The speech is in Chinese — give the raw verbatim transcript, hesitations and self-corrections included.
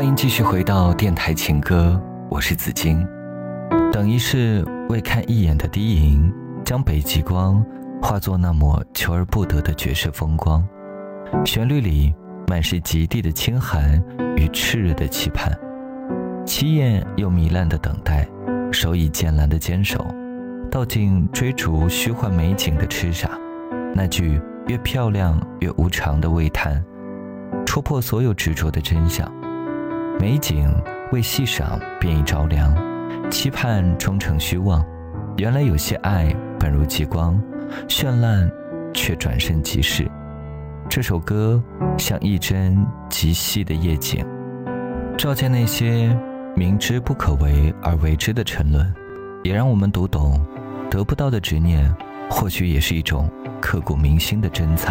迎继续回到电台情歌，我是子金。等一世未看一眼的低吟，将北极光化作那抹求而不得的绝世风光。旋律里满是极地的清寒与炽热的期盼，凄艳又糜烂的等待，手以渐蓝的坚守，道尽追逐虚幻美景的痴傻。那句越漂亮越无常的喟叹，戳破所有执着的真相。美景为细赏便已着凉，期盼终成虚妄。原来有些爱本如极光，绚烂却转瞬即逝。这首歌像一帧极细的夜景，照见那些明知不可为而为之的沉沦，也让我们读懂得不到的执念或许也是一种刻骨铭心的珍藏。